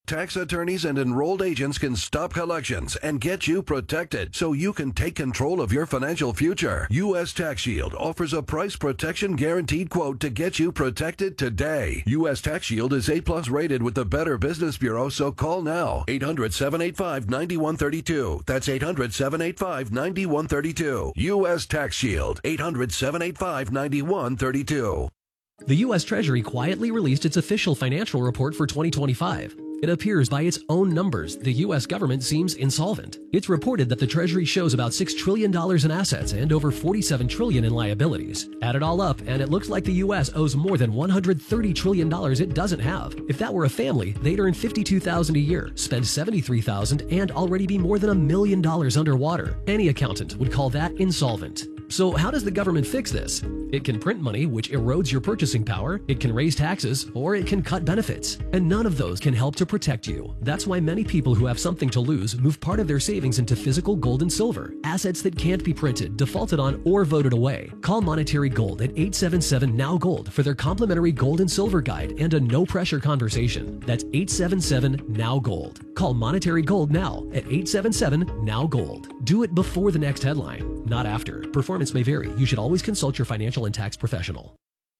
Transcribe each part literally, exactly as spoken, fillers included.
Tax attorneys and enrolled agents can stop collections and get you protected so you can take control of your financial future. U S Tax Shield offers a price protection guaranteed quote to get you protected today. U S Tax Shield is A plus rated with the Better Business Bureau, so call now. eight hundred, seven eight five, nine one three two. That's eight hundred, seven eight five, nine one three two. U S Tax Shield. eight hundred, seven eight five, nine one three two. The U S Treasury quietly released its official financial report for twenty twenty-five. It appears by its own numbers, the U S government seems insolvent. It's reported that the Treasury shows about six trillion dollars in assets and over forty-seven trillion dollars in liabilities. Add it all up, and it looks like the U S owes more than one hundred thirty trillion dollars it doesn't have. If that were a family, they'd earn fifty-two thousand dollars a year, spend seventy-three thousand dollars, and already be more than a million dollars underwater. Any accountant would call that insolvent. So how does the government fix this? It can print money, which erodes your purchasing power, it can raise taxes, or it can cut benefits. And none of those can help to protect you. That's why many people who have something to lose move part of their savings into physical gold and silver, assets that can't be printed, defaulted on, or voted away. Call Monetary Gold at eight seven seven, N O W Gold for their complimentary gold and silver guide and a no-pressure conversation. That's eight seven seven, N O W Gold. Call Monetary Gold now at eight seven seven, N O W Gold. Do it before the next headline, not after. Performance may vary. You should always consult your financial and tax professional.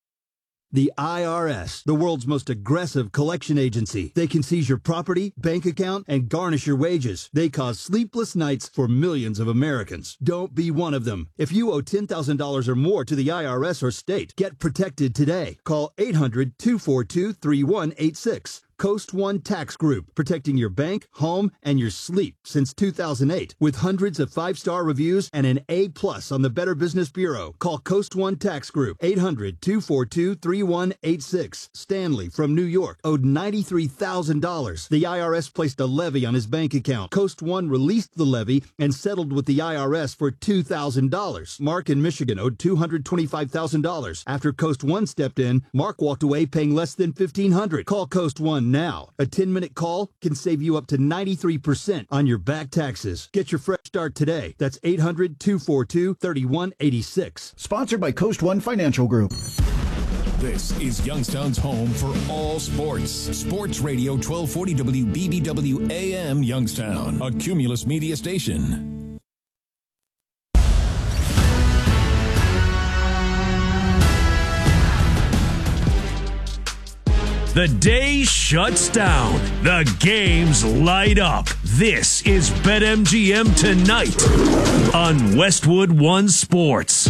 The I R S, the world's most aggressive collection agency. They can seize your property, bank account, and garnish your wages. They cause sleepless nights for millions of Americans. Don't be one of them. If you owe ten thousand dollars or more to the I R S or state, get protected today. Call eight hundred, two four two, three one eight six. Coast One Tax Group, protecting your bank, home, and your sleep since two thousand eight. With hundreds of five-star reviews and an A plus on the Better Business Bureau. Call Coast One Tax Group, eight hundred, two four two, three one eight six. Stanley from New York owed ninety-three thousand dollars. The I R S placed a levy on his bank account. Coast One released the levy and settled with the I R S for two thousand dollars. Mark in Michigan owed two hundred twenty-five thousand dollars. After Coast One stepped in, Mark walked away paying less than fifteen hundred dollars. Call Coast One now. A ten-minute call can save you up to ninety-three percent on your back taxes. Get your fresh start today. That's eight hundred, two four two, three one eight six. Sponsored by Coast One Financial Group. This is Youngstown's home for all sports. Sports Radio twelve forty W B B W A M Youngstown, a Cumulus media station. The day shuts down. The games light up. This is BetMGM Tonight on Westwood One Sports.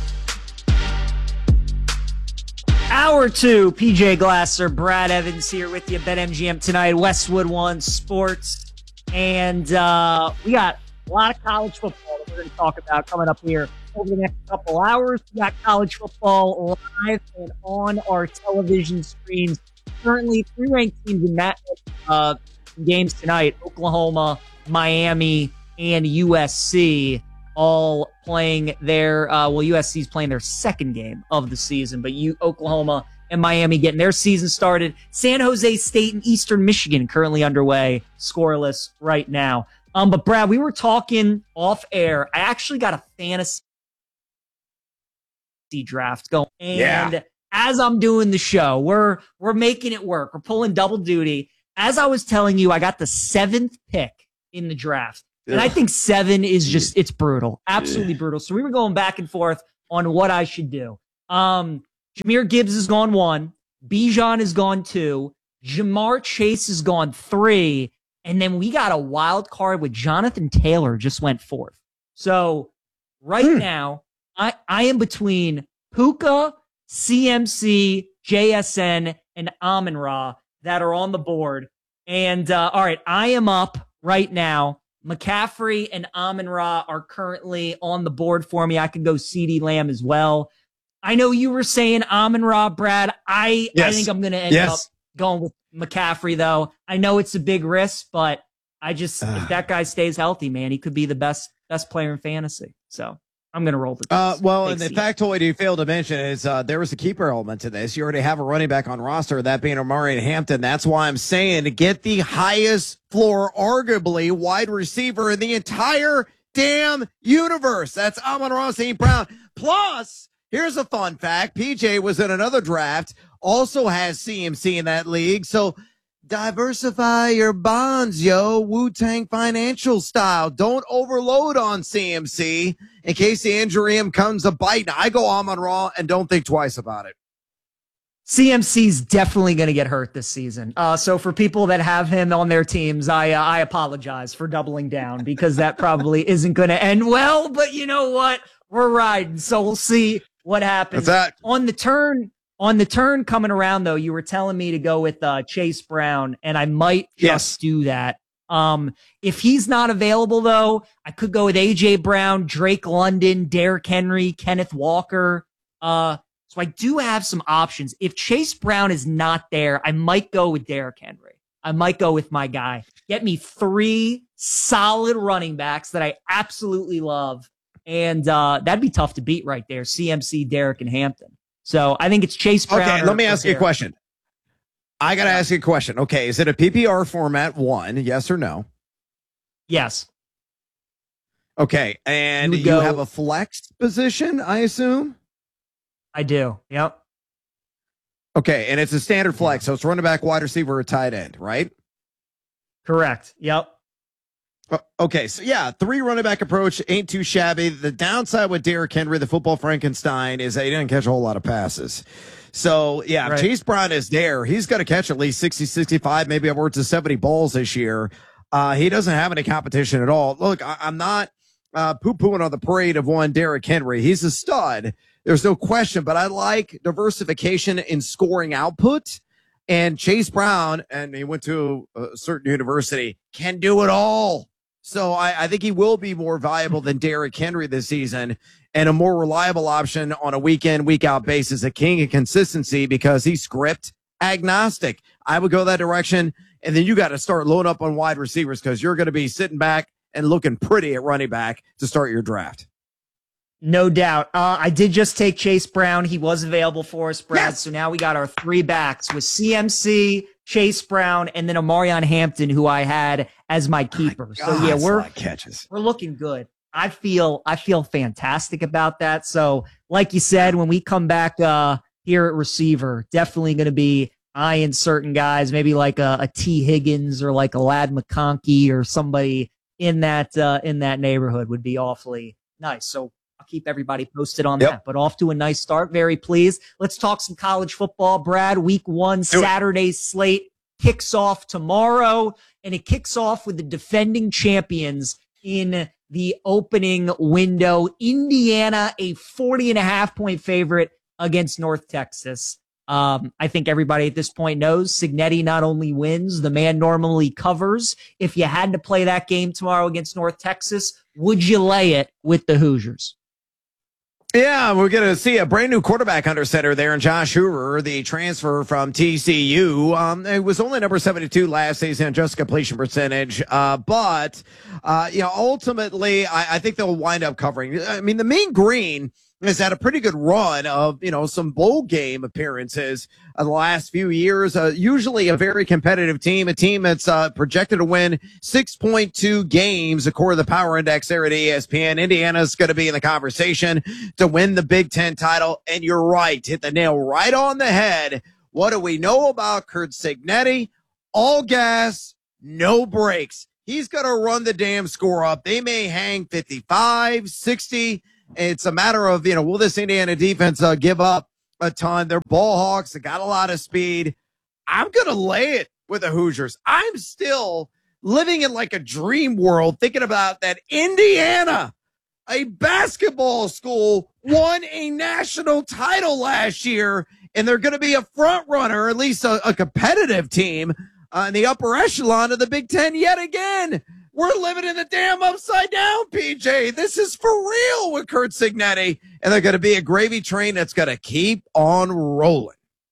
Hour two, P J Glasser, Brad Evans here with you. BetMGM Tonight, Westwood One Sports. And uh, we got a lot of college football that we're going to talk about coming up here over the next couple hours. We got college football live and on our television screens. Currently, three ranked teams in that uh, games tonight: Oklahoma, Miami, and U S C, all playing their. Uh, well, U S C's playing their second game of the season, but you, Oklahoma and Miami getting their season started. San Jose State and Eastern Michigan currently underway, scoreless right now. Um, but Brad, we were talking off air. I actually got a fantasy draft going, and. Yeah. As I'm doing the show, we're we're making it work. We're pulling double duty. As I was telling you, I got the seventh pick in the draft. And I think seven is just, it's brutal. Absolutely brutal. So we were going back and forth on what I should do. Um, Jahmyr Gibbs has gone one. Bijan has gone two. Jamar Chase has gone three. And then we got a wild card with Jonathan Taylor just went fourth. So right hmm. now, I, I am between Puka, C M C, J S N, and Amon-Ra that are on the board. And, uh, all right, I am up right now. McCaffrey and Amon-Ra are currently on the board for me. I could go CeeDee Lamb as well. I know you were saying Amon-Ra, Brad. I, yes. I think I'm going to end yes. up going with McCaffrey, though. I know it's a big risk, but I just, uh. if that guy stays healthy, man, he could be the best, best player in fantasy. So I'm going to roll the dice. Uh, well, and the factoid you failed to mention is uh, there was a keeper element to this. You already have a running back on roster, that being Omari Hampton. That's why I'm saying to get the highest floor, arguably, wide receiver in the entire damn universe. That's Amon-Ra Saint Brown. Plus, here's a fun fact. P J was in another draft, also has C M C in that league. So diversify your bonds, yo. Wu-Tang Financial style. Don't overload on C M C in case the injury comes a bite. I go Amon Ra and don't think twice about it. C M C's definitely going to get hurt this season. Uh, so for people that have him on their teams, I uh, I apologize for doubling down because that probably isn't going to end well. But you know what? We're riding, so we'll see what happens. What's that? On the turn, on the turn coming around, though, you were telling me to go with uh, Chase Brown, and I might just Yes. do that. Um, if he's not available, though, I could go with A J Brown, Drake London, Derrick Henry, Kenneth Walker. Uh, so I do have some options. If Chase Brown is not there, I might go with Derrick Henry. I might go with my guy. Get me three solid running backs that I absolutely love. And uh, that'd be tough to beat right there. C M C, Derrick, and Hampton. So I think it's Chase Brown. Okay, or- let me or ask you a Derrick. question. I got to ask you a question. Okay, is it a P P R format one, yes or no? Yes. Okay, and You you, would go- have a flex position, I assume? I do. Yep. Okay, and it's a standard flex, so it's running back, wide receiver, or tight end, right? Correct. Yep. Uh, Okay, so yeah, three running back approach ain't too shabby. The downside with Derrick Henry, the football Frankenstein, is that he didn't catch a whole lot of passes. So yeah, Right. if Chase Brown is there, he's going to catch at least sixty, sixty-five, maybe upwards of seventy balls this year. Uh, he doesn't have any competition at all. Look, I, I'm not uh, poo-pooing on the parade of one Derrick Henry. He's a stud. There's no question, but I like diversification in scoring output. And Chase Brown, and he went to a certain university, can do it all. So I, I think he will be more valuable than Derrick Henry this season and a more reliable option on a week in, week out basis, a king of consistency because he's script agnostic. I would go that direction. And then you got to start loading up on wide receivers because you're going to be sitting back and looking pretty at running back to start your draft. No doubt. Uh, I did just take Chase Brown. He was available for us, Brad. Yes. So now we got our three backs with C M C, Chase Brown, and then Amarion Hampton, who I had as my keeper. So God, yeah, that's a we're lot of catches. we're looking good. I feel I feel fantastic about that. So like you said, when we come back uh, here at receiver, definitely going to be eyeing certain guys, maybe like a, a T Higgins or like a Lad McConkey or somebody in that uh, in that neighborhood would be awfully nice. So I'll keep everybody posted on Yep. that. But off to a nice start. Very pleased. Let's talk some college football, Brad. Week one, Do it. Saturday slate kicks off tomorrow, and it kicks off with the defending champions in the opening window. Indiana, a forty and a half point favorite against North Texas. Um, I think everybody at this point knows Signetti not only wins, the man normally covers. If you had to play that game tomorrow against North Texas, would you lay it with the Hoosiers? Yeah, we're going to see a brand new quarterback under center there in Josh Hoover, the transfer from T C U. Um, it was only number seventy-two last season, just completion percentage. Uh, but, uh, you know, ultimately, I, I think they'll wind up covering. I mean, the Mean Green has had a pretty good run of, you know, some bowl game appearances in the last few years. Uh, usually a very competitive team, a team that's uh, projected to win six point two games according to the Power Index there at E S P N. Indiana's going to be in the conversation to win the Big Ten title. And you're right, hit the nail right on the head. What do we know about Curt Cignetti? All gas, no brakes. He's going to run the damn score up. They may hang fifty-five, sixty. It's a matter of, you know, will this Indiana defense uh, give up a ton? They're ball hawks. They got a lot of speed. I'm going to lay it with the Hoosiers. I'm still living in like a dream world thinking about that Indiana, a basketball school, won a national title last year, and they're going to be a front runner, at least a, a competitive team uh, in the upper echelon of the Big Ten yet again. We're living in the damn upside down, P J. This is for real with Curt Cignetti, and they're going to be a gravy train that's going to keep on rolling.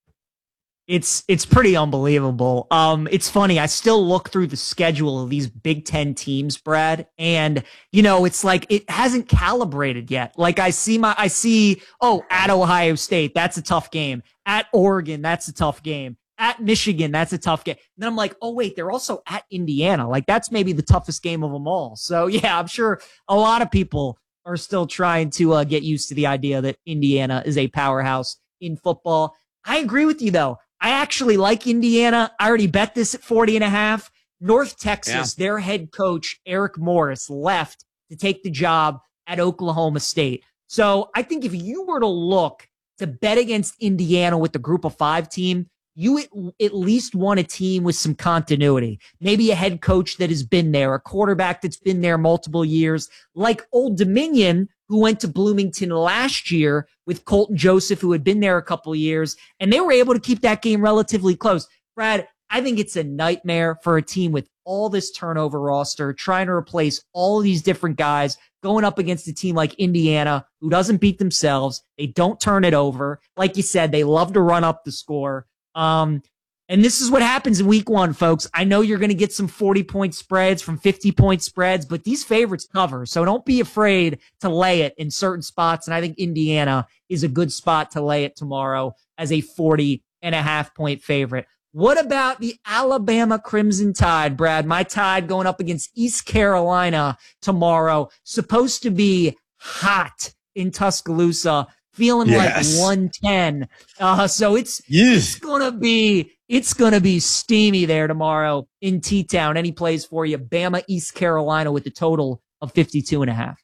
It's it's pretty unbelievable. Um, it's funny. I still look through the schedule of these Big Ten teams, Brad, and you know it's like it hasn't calibrated yet. Like I see my I see oh at Ohio State, that's a tough game. At Oregon, that's a tough game. At Michigan, that's a tough game. And then I'm like, oh, wait, they're also at Indiana. Like, that's maybe the toughest game of them all. So, yeah, I'm sure a lot of people are still trying to uh, get used to the idea that Indiana is a powerhouse in football. I agree with you, though. I actually like Indiana. I already bet this at forty and a half. North Texas, yeah. Their head coach, Eric Morris, left to take the job at Oklahoma State. So I think if you were to look to bet against Indiana with the group of five team, you at, at least want a team with some continuity. Maybe a head coach that has been there, a quarterback that's been there multiple years, like Old Dominion, who went to Bloomington last year with Colton Joseph, who had been there a couple of years, and they were able to keep that game relatively close. Brad, I think it's a nightmare for a team with all this turnover roster, trying to replace all of these different guys, going up against a team like Indiana, who doesn't beat themselves. They don't turn it over. Like you said, they love to run up the score. Um, and this is what happens in week one, folks. I know you're going to get some forty point spreads from fifty point spreads, but these favorites cover. So don't be afraid to lay it in certain spots. And I think Indiana is a good spot to lay it tomorrow as a forty and a half point favorite. What about the Alabama Crimson Tide, Brad? My Tide going up against East Carolina tomorrow. Supposed to be hot in Tuscaloosa. Feeling yes. like one ten. Uh, so it's, yes. it's going to be, it's going to be steamy there tomorrow in T-Town. Any plays for you? Bama, East Carolina with a total of fifty-two and a half.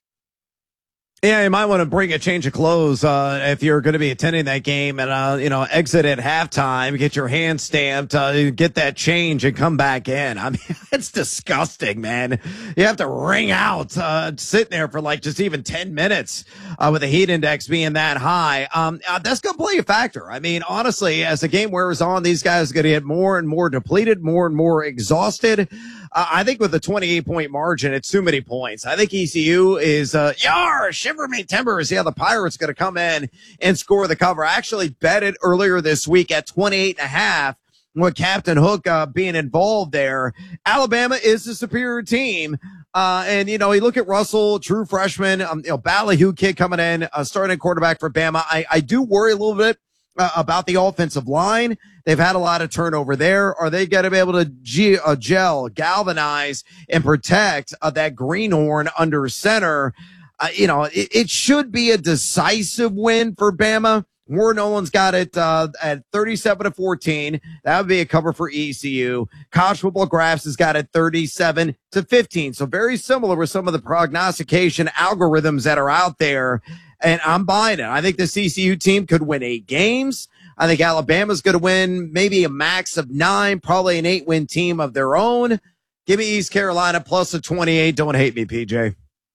Yeah, you might want to bring a change of clothes uh, if you're going to be attending that game and, uh, you know, exit at halftime, get your hand stamped, uh, get that change and come back in. I mean, it's disgusting, man. You have to ring out, uh, sitting there for like just even ten minutes uh, with the heat index being that high. Um, uh, that's going to play a factor. I mean, honestly, as the game wears on, these guys are going to get more and more depleted, more and more exhausted. Uh, I think with a twenty-eight point margin, it's too many points. I think E C U is, uh, yar, shiver me timbers. Yeah, the Pirates going to come in and score the cover. I actually bet it earlier this week at twenty-eight and a half with Captain Hook, uh, being involved there. Alabama is the superior team. Uh, and, you know, you look at Russell, true freshman, um, you know, Ballyhoo kid coming in, uh, starting quarterback for Bama. I, I do worry a little bit Uh, about the offensive line. They've had a lot of turnover there. Are they going to be able to G- uh, gel, galvanize, and protect uh, that greenhorn under center? Uh, you know, it, it should be a decisive win for Bama. Warren Nolan's got it uh, at thirty-seven to fourteen. That would be a cover for E C U. College Football Graphs has got it thirty-seven to fifteen. So very similar with some of the prognostication algorithms that are out there. And I'm buying it. I think the C C U team could win eight games. I think Alabama's going to win maybe a max of nine, probably an eight-win team of their own. Give me East Carolina plus a twenty-eight. Don't hate me, P J.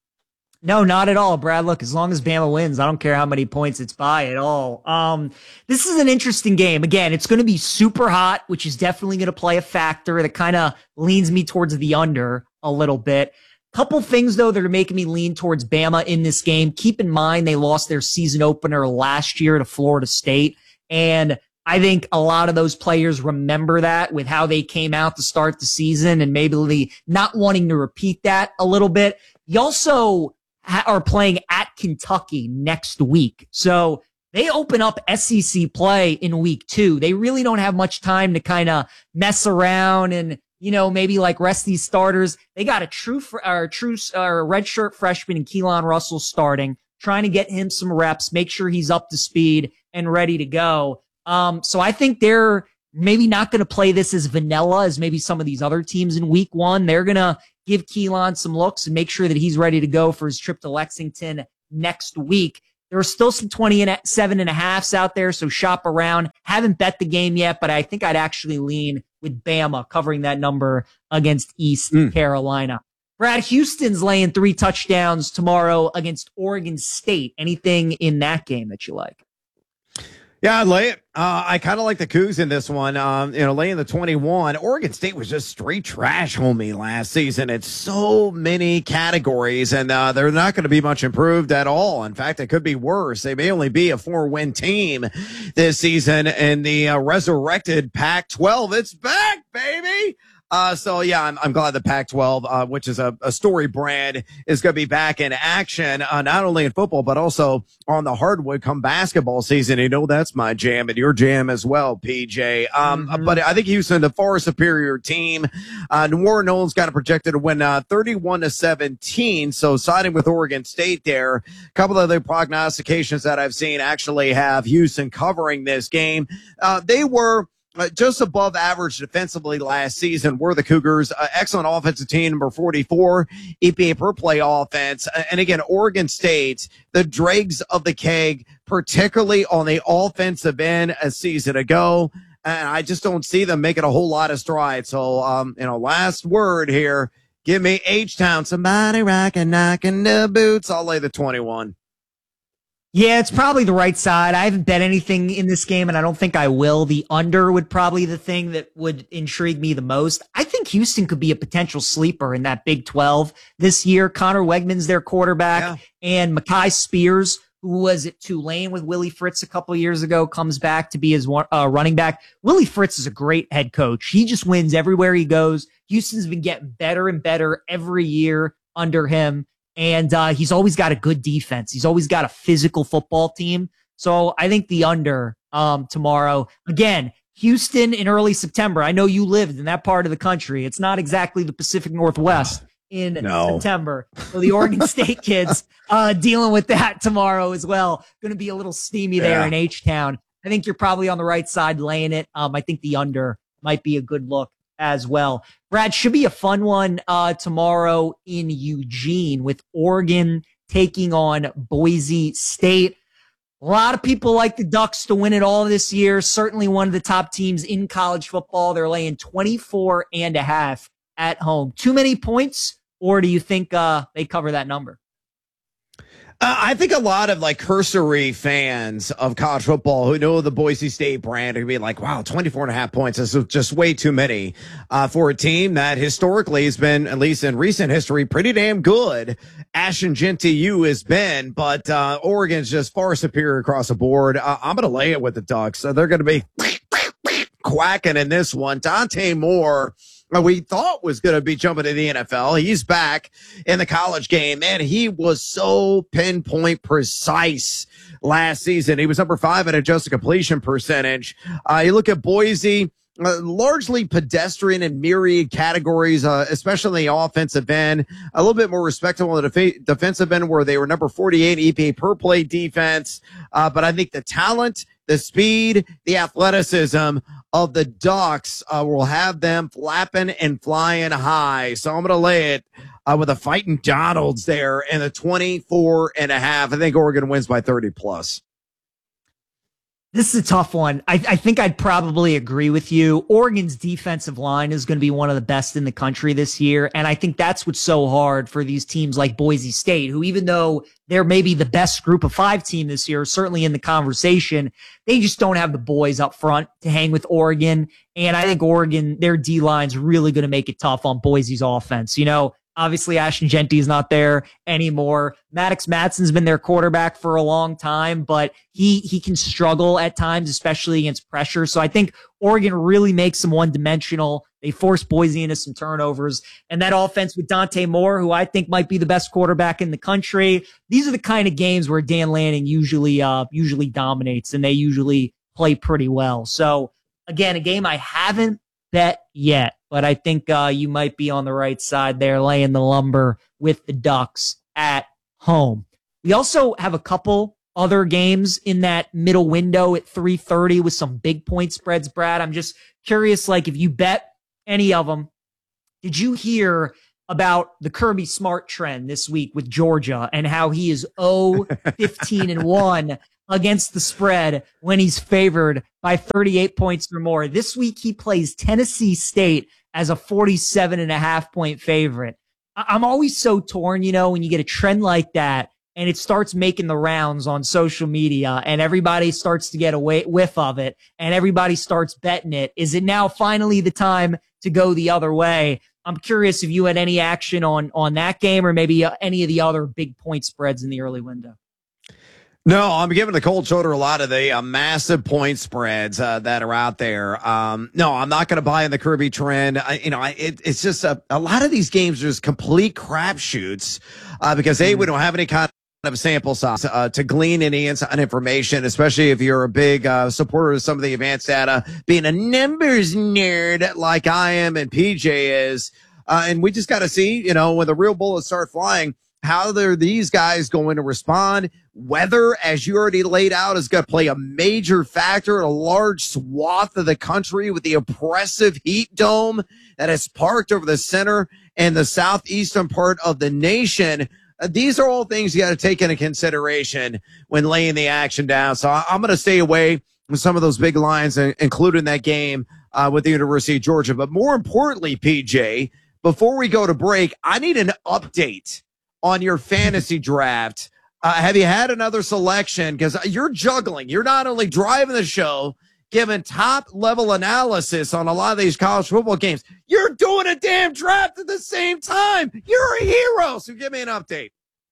No, not at all, Brad. Look, as long as Bama wins, I don't care how many points it's by at all. Um, this is an interesting game. Again, it's going to be super hot, which is definitely going to play a factor that kind of leans me towards the under a little bit. Couple things, though, that are making me lean towards Bama in this game. Keep in mind, they lost their season opener last year to Florida State. And I think a lot of those players remember that with how they came out to start the season and maybe not wanting to repeat that a little bit. You also ha- are playing at Kentucky next week. So they open up S E C play in week two. They really don't have much time to kind of mess around and, you know, maybe like rest these starters. They got a true, fr- or true, or redshirt freshman in Keelan Russell starting, trying to get him some reps, make sure he's up to speed and ready to go. Um, so I think they're maybe not going to play this as vanilla as maybe some of these other teams in week one. They're going to give Keelan some looks and make sure that he's ready to go for his trip to Lexington next week. There are still some twenty-seven and a halves out there, so shop around. Haven't bet the game yet, but I think I'd actually lean with Bama covering that number against East mm. Carolina. Brad, Houston's laying three touchdowns tomorrow against Oregon State. Anything in that game that you like? Yeah, I'd lay it. Uh, I kind of like the Cougs in this one. Um, you know, laying the twenty-one. Oregon State was just straight trash, homie, last season. It's so many categories, and uh, they're not going to be much improved at all. In fact, it could be worse. They may only be a four-win team this season. And the uh, resurrected Pac twelve, it's back, baby. Uh, so yeah, I'm, I'm glad the Pac twelve, uh, which is a, a story brand, is going to be back in action, uh, not only in football, but also on the hardwood come basketball season. You know, that's my jam and your jam as well, P J. Um, mm-hmm. But I think Houston, the far superior team. Uh, Warren Nolan's got it projected to win, uh, thirty-one to seventeen. So siding with Oregon State there. A couple of the prognostications that I've seen actually have Houston covering this game. Uh, they were, uh, just above average defensively last season were the Cougars. Uh, excellent offensive team, number forty-four, E P A per play offense. Uh, and again, Oregon State, the dregs of the keg, particularly on the offensive end a season ago. And I just don't see them making a whole lot of strides. So, um, you know, last word here. Give me H-Town. Somebody rockin', knockin' the boots. I'll lay the twenty-one. Yeah, it's probably the right side. I haven't bet anything in this game, and I don't think I will. The under would probably be the thing that would intrigue me the most. I think Houston could be a potential sleeper in that Big twelve this year. Connor Wegman's their quarterback, yeah. and Mekhi Spears, who was at Tulane with Willie Fritz a couple of years ago, comes back to be his uh, running back. Willie Fritz is a great head coach. He just wins everywhere he goes. Houston's been getting better and better every year under him. And uh, he's always got a good defense. He's always got a physical football team. So I think the under um, tomorrow. Again, Houston in early September. I know you lived in that part of the country. It's not exactly the Pacific Northwest in no. September. So the Oregon State kids uh, dealing with that tomorrow as well. Going to be a little steamy there yeah. in H-Town. I think you're probably on the right side laying it. Um, I think the under might be a good look as well. Brad, should be a fun one uh, tomorrow in Eugene with Oregon taking on Boise State. A lot of people like the Ducks to win it all this year. Certainly one of the top teams in college football. They're laying twenty-four and a half at home. Too many points, or do you think uh, they cover that number? Uh, I think a lot of like cursory fans of college football who know the Boise State brand are going to be like, wow, twenty-four and a half points is just way too many uh, for a team that historically has been, at least in recent history, pretty damn good. Ashton Genty U has been, but uh, Oregon's just far superior across the board. Uh, I'm going to lay it with the Ducks. So they're going to be quacking in this one. Dante Moore, we thought was going to be jumping to the N F L. He's back in the college game, and he was so pinpoint precise last season. He was number five in adjusted completion percentage. Uh, you look at Boise, uh, largely pedestrian in myriad categories, uh, especially the offensive end. A little bit more respectable on the def- defensive end, where they were number forty-eight E P A per play defense. Uh, but I think the talent, the speed, the athleticism of the Ducks uh, will have them flapping and flying high. So I'm going to lay it uh, with a fighting Donalds there and the twenty-four and a half. I think Oregon wins by thirty plus. This is a tough one. I, I think I'd probably agree with you. Oregon's defensive line is going to be one of the best in the country this year. And I think that's what's so hard for these teams like Boise State, who even though they're maybe the best group of five team this year, certainly in the conversation, they just don't have the boys up front to hang with Oregon. And I think Oregon, their D-line's really going to make it tough on Boise's offense. You know, obviously Ashton Genty is not there anymore. Maddox Madsen's been their quarterback for a long time, but he, he can struggle at times, especially against pressure. So I think Oregon really makes them one dimensional. They force Boise into some turnovers, and that offense with Dante Moore, who I think might be the best quarterback in the country. These are the kind of games where Dan Lanning usually, uh, usually dominates, and they usually play pretty well. So again, a game I haven't bet yet, but I think uh, you might be on the right side there, laying the lumber with the Ducks at home. We also have a couple other games in that middle window at three thirty with some big point spreads, Brad. I'm just curious, like, if you bet any of them, did you hear about the Kirby Smart trend this week with Georgia and how he is oh fifteen and one against the spread when he's favored by thirty-eight points or more? This week he plays Tennessee State as a forty-seven and a half point favorite. I'm always so torn, you know, when you get a trend like that and it starts making the rounds on social media and everybody starts to get a whiff of it and everybody starts betting it. Is it now finally the time to go the other way? I'm curious if you had any action on, on that game or maybe any of the other big point spreads in the early window. No, I'm giving the cold shoulder a lot of the uh, massive point spreads uh, that are out there. Um, no, I'm not going to buy in the Kirby trend. I, you know, I, it, it's just a, a lot of these games are just complete crapshoots uh, because A, we don't have any kind of sample size uh, to glean any inside information, especially if you're a big uh, supporter of some of the advanced data, being a numbers nerd like I am and P J is. Uh, and we just got to see, you know, when the real bullets start flying, how are these guys going to respond? Weather, as you already laid out, is going to play a major factor in a large swath of the country with the oppressive heat dome that is parked over the center and the southeastern part of the nation. Uh, these are all things you got to take into consideration when laying the action down. So I, I'm going to stay away from some of those big lines, uh, including that game uh, with the University of Georgia. But more importantly, P J, before we go to break, I need an update on your fantasy draft. Uh, have you had another selection? Because you're juggling. You're not only driving the show, giving top-level analysis on a lot of these college football games, you're doing a damn draft at the same time. You're a hero. So give me an update.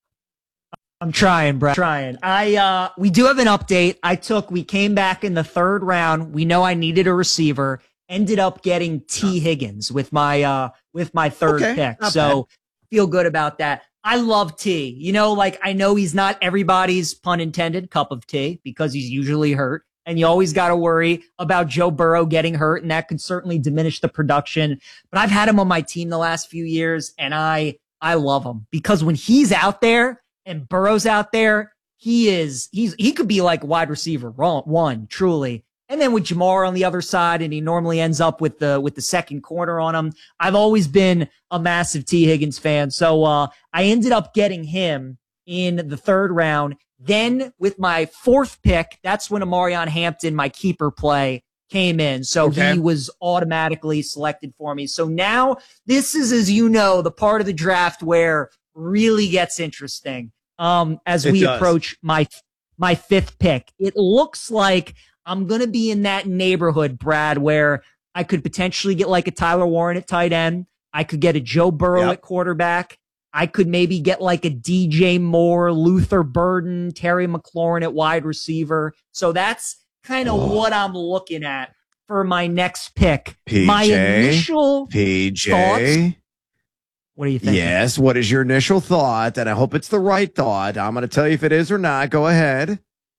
I'm trying, Brad. Trying. I uh, we do have an update. I took. We came back in the third round. We know I needed a receiver. Ended up getting T. Higgins with my uh with my third Okay, pick. not So bad. feel good about that. I love T. You know, like I know he's not everybody's, pun intended, cup of tea because he's usually hurt. And you always got to worry about Joe Burrow getting hurt, and that could certainly diminish the production. But I've had him on my team the last few years, and I I love him because when he's out there and Burrow's out there, he is he's he could be like wide receiver one, truly. And then with Jamar on the other side, and he normally ends up with the with the second corner on him. I've always been a massive T. Higgins fan, so uh, I ended up getting him in the third round. Then with my fourth pick, that's when Amarion Hampton, my keeper play, came in. So Okay. he was automatically selected for me. So now this is, as you know, the part of the draft where really gets interesting um, as It we does. approach my my fifth pick. It looks like I'm going to be in that neighborhood, Brad, where I could potentially get like a Tyler Warren at tight end. I could get a Joe Burrow Yep. at quarterback. I could maybe get like a D J Moore, Luther Burden, Terry McLaurin at wide receiver. So that's kind of what I'm looking at for my next pick. P J, my initial P J. thoughts. What do you think? Yes. What is your initial thought? And I hope it's the right thought. I'm going to tell you if it is or not. Go ahead.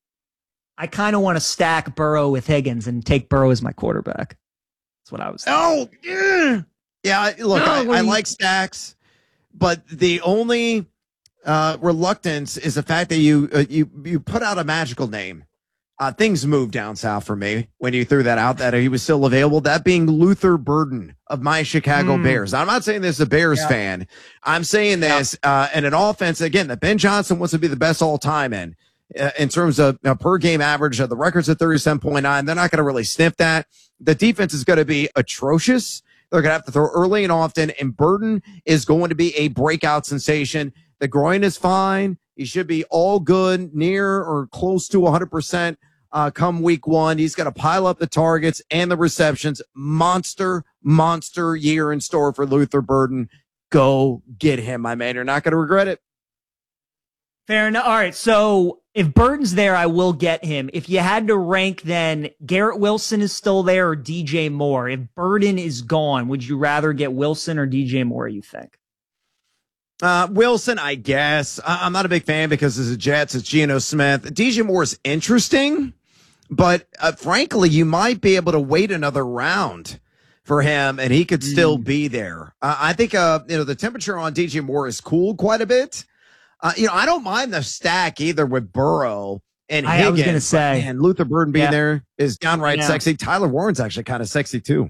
I kind of want to stack Burrow with Higgins and take Burrow as my quarterback. That's what I was thinking. Oh, yeah. Yeah. I- Look, No, I, what I do you- like stacks, but the only uh, reluctance is the fact that you uh, you you put out a magical name. Uh, things moved down south for me when you threw that out that he was still available. That being Luther Burden of my Chicago Mm. Bears. I'm not saying this as a Bears Yeah. fan. I'm saying this uh, in an offense again that Ben Johnson wants to be the best all time in. Uh, in terms of uh, per game average, uh, the record's at thirty-seven point nine. They're not going to really sniff that. The defense is going to be atrocious. They're going to have to throw early and often, and Burden is going to be a breakout sensation. The groin is fine. He should be all good, near or close to one hundred percent uh, come week one. He's going to pile up the targets and the receptions. Monster, monster year in store for Luther Burden. Go get him, my man. You're not going to regret it. Fair enough. All right. So if Burton's there, I will get him. If you had to rank, then Garrett Wilson is still there or D J Moore. If Burton is gone, would you rather get Wilson or D J Moore, you think? Uh, Wilson, I guess. I- I'm not a big fan because as a Jets, it's Geno Smith. D J Moore is interesting, but uh, frankly, you might be able to wait another round for him and he could still be there. Uh, I think, uh, you know, the temperature on D J Moore is cooled quite a bit. Uh, you know, I don't mind the stack either with Burrow and I- I Higgins. was gonna say. and Luther Burden being Yeah. there is downright Yeah. sexy. Tyler Warren's actually kind of sexy too.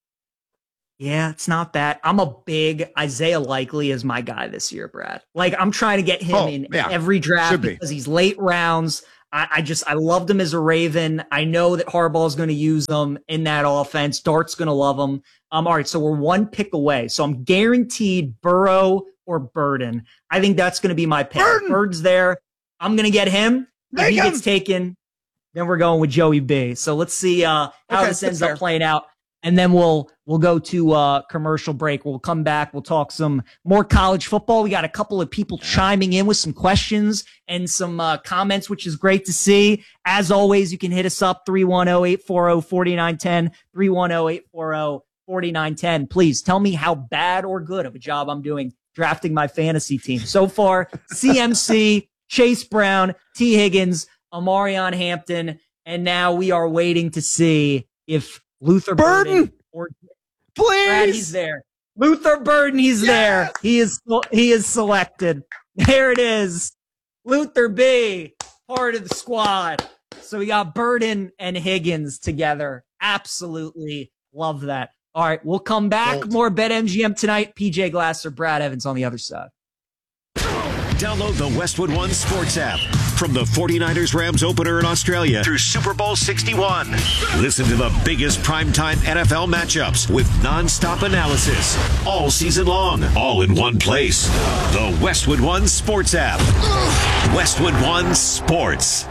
Yeah, it's not bad. I'm a big Isaiah Likely as my guy this year, Brad. Like I'm trying to get him Oh, in yeah. every draft Should be. because he's late rounds. I, I just I loved him as a Raven. I know that Harbaugh's going to use him in that offense. Dart's going to love him. Um, all right, so we're one pick away. So I'm guaranteed Burrow or Burden. I think that's going to be my pick. Burden! Bird's there. I'm going to get him. If Make he him! gets taken, then we're going with Joey B. So let's see uh, how Okay, this that's ends fair. up playing out. And then we'll we'll go to uh commercial break. We'll come back. We'll talk some more college football. We got a couple of people chiming in with some questions and some uh, comments, which is great to see. As always, you can hit us up three one zero, eight four zero, four nine one zero, three one zero, eight four zero, four nine one zero. Please tell me how bad or good of a job I'm doing drafting my fantasy team. So far, C M C, Chase Brown, T. Higgins, Amarion Hampton, and now we are waiting to see if Luther Burden! Burden or Brad, he's Please. there. Luther Burden, he's yes! there. He is he is selected. There it is. Luther B, part of the squad. So we got Burden and Higgins together. Absolutely love that. All right, we'll come back. Bold. More BetMGM tonight. P J Glasser, Brad Evans on the other side. Download the Westwood One Sports app. From the forty-niners Rams opener in Australia through Super Bowl sixty-one. Listen to the biggest primetime N F L matchups with nonstop analysis all season long, all in one place. The Westwood One Sports app. Westwood One Sports.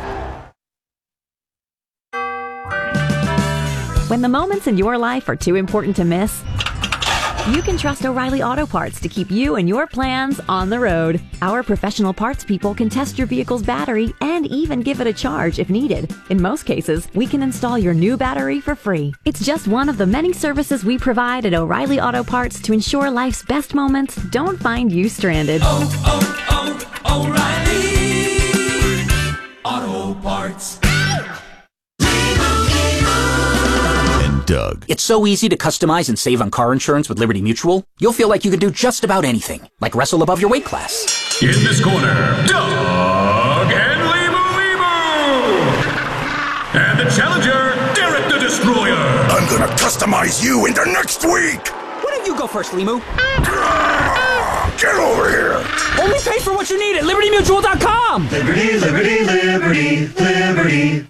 When the moments in your life are too important to miss, you can trust O'Reilly Auto Parts to keep you and your plans on the road. Our professional parts people can test your vehicle's battery and even give it a charge if needed. In most cases, we can install your new battery for free. It's just one of the many services we provide at O'Reilly Auto Parts to ensure life's best moments don't find you stranded. Oh, oh, oh, O'Reilly Auto Parts. Doug. It's so easy to customize and save on car insurance with Liberty Mutual. You'll feel like you can do just about anything, like wrestle above your weight class. In this corner, Doug and Leemu Leemu. And the challenger, Derek the Destroyer. I'm gonna customize you into next week. Why don't you go first, Leemu? Get over here. Only pay for what you need at Liberty Mutual dot com. Liberty, Liberty, Liberty, Liberty.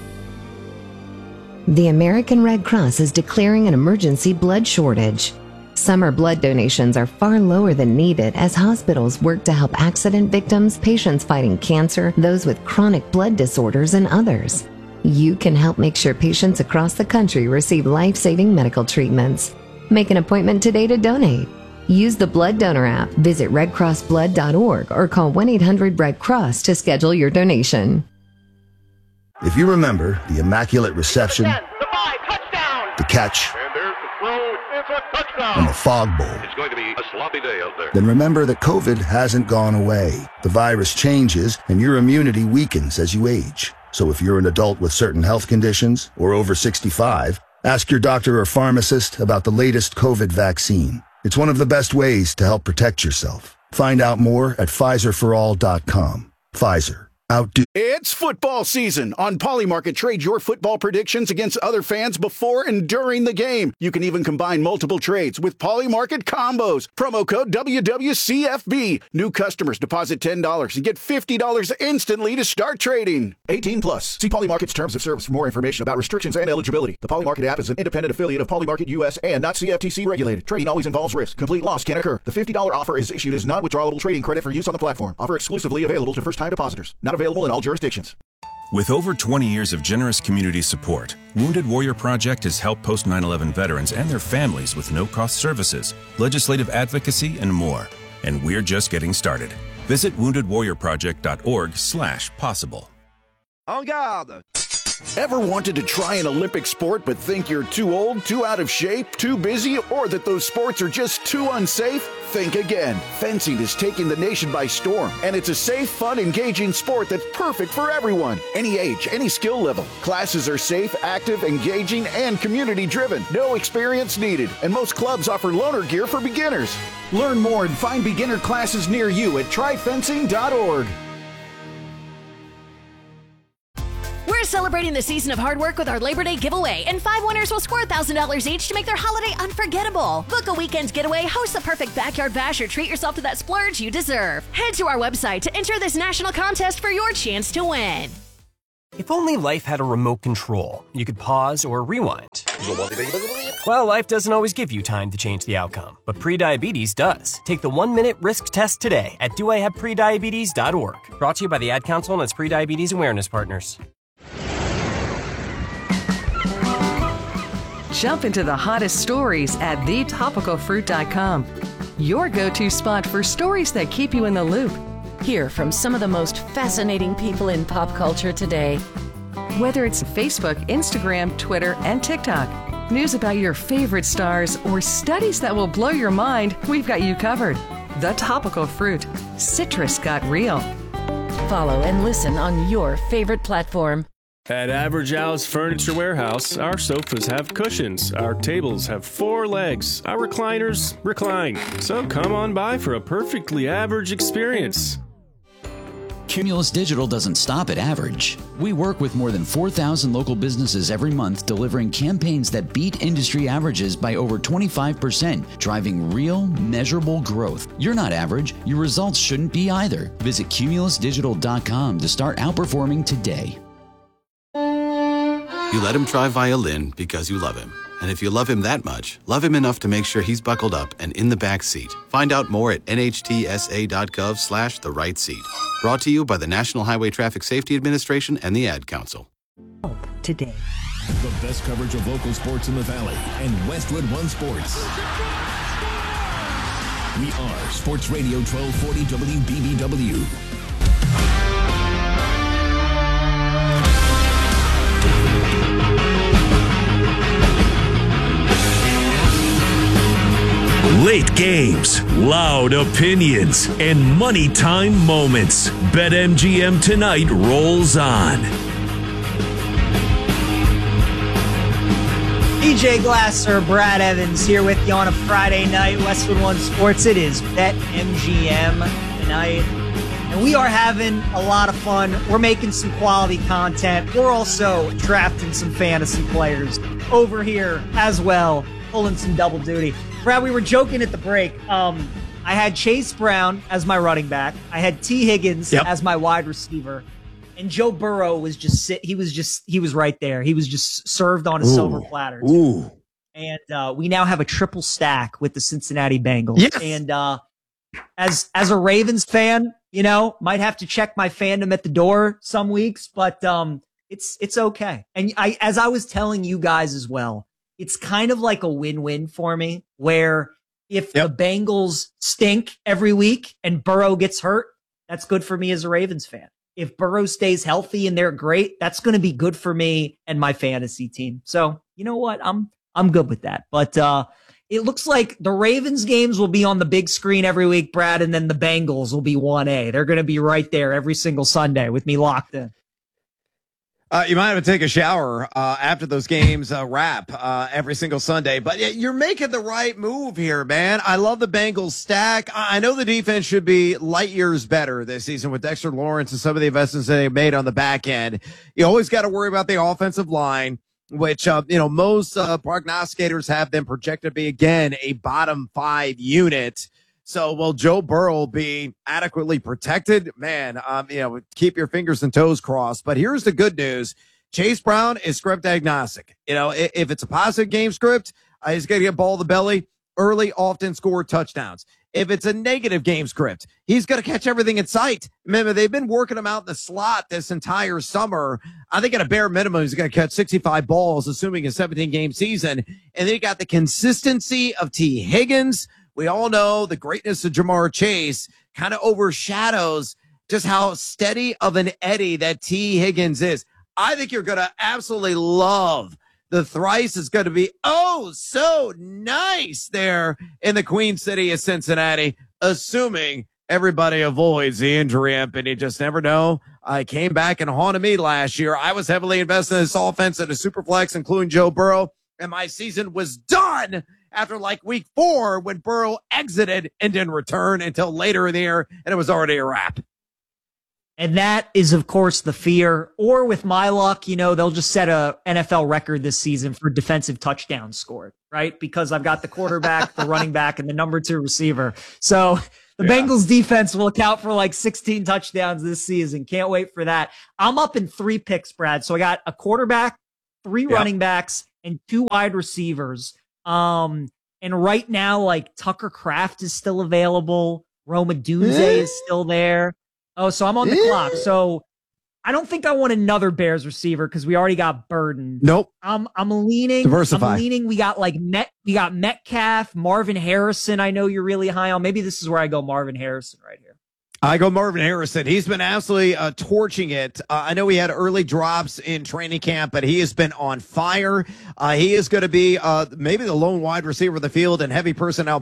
The American Red Cross is declaring an emergency blood shortage. Summer blood donations are far lower than needed as hospitals work to help accident victims, patients fighting cancer, those with chronic blood disorders, and others. You can help make sure patients across the country receive life-saving medical treatments. Make an appointment today to donate. Use the Blood Donor app, visit red cross blood dot org, or call one eight hundred red cross to schedule your donation. If you remember the Immaculate Reception, the catch, and the Fog Bowl, it's going to be a sloppy day out there. Then remember that COVID hasn't gone away. The virus changes, and your immunity weakens as you age. So if you're an adult with certain health conditions or over sixty-five, ask your doctor or pharmacist about the latest COVID vaccine. It's one of the best ways to help protect yourself. Find out more at Pfizer for all dot com. Pfizer. Outdo- it's football season. On Polymarket, trade your football predictions against other fans before and during the game. You can even combine multiple trades with Polymarket combos. Promo code W W C F B. New customers deposit ten dollars and get fifty dollars instantly to start trading. eighteen plus. See Polymarket's terms of service for more information about restrictions and eligibility. The Polymarket app is an independent affiliate of Polymarket U S and not C F T C regulated. Trading always involves risk. Complete loss can occur. The fifty dollars offer is issued as non-withdrawable trading credit for use on the platform. Offer exclusively available to first-time depositors. Not available in all jurisdictions. With over twenty years of generous community support, Wounded Warrior Project has helped post nine eleven veterans and their families with no-cost services, legislative advocacy, and more. And we're just getting started. Visit wounded warrior project dot org slash possible. En garde! Ever wanted to try an Olympic sport but think you're too old, too out of shape, too busy, or that those sports are just too unsafe? Think again. Fencing is taking the nation by storm, and it's a safe, fun, engaging sport that's perfect for everyone. Any age, any skill level. Classes are safe, active, engaging, and community-driven. No experience needed, and most clubs offer loaner gear for beginners. Learn more and find beginner classes near you at try fencing dot org. We're celebrating the season of hard work with our Labor Day giveaway, and five winners will score one thousand dollars each to make their holiday unforgettable. Book a weekend's getaway, host the perfect backyard bash, or treat yourself to that splurge you deserve. Head to our website to enter this national contest for your chance to win. If only life had a remote control, you could pause or rewind. Well, life doesn't always give you time to change the outcome, but prediabetes does. Take the one-minute risk test today at do I have prediabetes dot org. Brought to you by the Ad Council and its prediabetes awareness partners. Jump into the hottest stories at the topical fruit dot com. Your go-to spot for stories that keep you in the loop. Hear from some of the most fascinating people in pop culture today. Whether it's Facebook, Instagram, Twitter, and TikTok, news about your favorite stars, or studies that will blow your mind, we've got you covered. The Topical Fruit. Citrus got real. Follow and listen on your favorite platform. At Average Al's Furniture Warehouse, our sofas have cushions, our tables have four legs, our recliners recline. So come on by for a perfectly average experience. Cumulus Digital doesn't stop at average. We work with more than four thousand local businesses every month, delivering campaigns that beat industry averages by over twenty-five percent, driving real, measurable growth. You're not average. Your results shouldn't be either. Visit cumulus digital dot com to start outperforming today. You let him try violin because you love him. And if you love him that much, love him enough to make sure he's buckled up and in the back seat. Find out more at N H T S A dot gov slash the right seat. Brought to you by the National Highway Traffic Safety Administration and the Ad Council. Today. The best coverage of local sports in the Valley and Westwood One Sports. We are Sports Radio twelve forty W B B W. Late games, loud opinions, and money time moments. BetMGM Tonight rolls on. D J Glasser, Brad Evans here with you on a Friday night. Westwood One Sports. It is BetMGM Tonight. And we are having a lot of fun. We're making some quality content. We're also drafting some fantasy players over here as well, pulling some double duty. Brad, we were joking at the break. Um, I had Chase Brown as my running back. I had T. Higgins yep. as my wide receiver. And Joe Burrow was just sit. He was just he was right there. He was just served on a Ooh. silver platter. Too. Ooh. And uh, we now have a triple stack with the Cincinnati Bengals. Yes. And uh, as as a Ravens fan, you know, might have to check my fandom at the door some weeks, but um, it's it's okay. And I, as I was telling you guys as well, it's kind of like a win-win for me, where if yep. the Bengals stink every week and Burrow gets hurt, that's good for me as a Ravens fan. If Burrow stays healthy and they're great, that's going to be good for me and my fantasy team. So, you know what? I'm I'm good with that. But uh, it looks like the Ravens games will be on the big screen every week, Brad, and then the Bengals will be one A. They're going to be right there every single Sunday with me locked in. Uh, you might have to take a shower uh, after those games uh, wrap uh, every single Sunday. But yeah, you're making the right move here, man. I love the Bengals stack. I know the defense should be light years better this season with Dexter Lawrence and some of the investments that they made on the back end. You always got to worry about the offensive line, which, uh, you know, most uh, prognosticators have them projected to be, again, a bottom five unit. So will Joe Burrow be adequately protected? Man, um, you know, keep your fingers and toes crossed. But here's the good news. Chase Brown is script agnostic. You know, if, if it's a positive game script, uh, he's going to get ball to the belly early, often score touchdowns. If it's a negative game script, he's going to catch everything in sight. Remember, they've been working him out in the slot this entire summer. I think at a bare minimum, he's going to catch sixty-five balls, assuming a seventeen-game season. And then you got the consistency of T. Higgins. We all know the greatness of Jamar Chase kind of overshadows just how steady of an Eddie that T. Higgins is. I think you're going to absolutely love the thrice is going to be, oh, so nice there in the Queen City of Cincinnati, assuming everybody avoids the injury imp, and you just never know. I came back and haunted me last year. I was heavily invested in this offense and a super flex, including Joe Burrow, and my season was done after like week four when Burrow exited and didn't return until later in the year, and it was already a wrap. And that is, of course, the fear. Or with my luck, you know, they'll just set a N F L record this season for defensive touchdowns scored, right? Because I've got the quarterback, the running back, and the number two receiver. So the yeah. Bengals defense will account for like sixteen touchdowns this season. Can't wait for that. I'm up in three picks, Brad. So I got a quarterback, three yep. running backs, and two wide receivers. Um, and right now, like Tucker Kraft is still available. Roma Dunze is still there. Oh, so I'm on the clock. So I don't think I want another Bears receiver because we already got Burden. Nope. I'm I'm leaning. Diversify. I'm leaning. We got like Met. We got Metcalf, Marvin Harrison. I know you're really high on. Maybe this is where I go Marvin Harrison right here. I go Marvin Harrison. He's been absolutely uh, torching it. Uh, I know he had early drops in training camp, but he has been on fire. Uh, he is going to be uh, maybe the lone wide receiver of the field and heavy personnel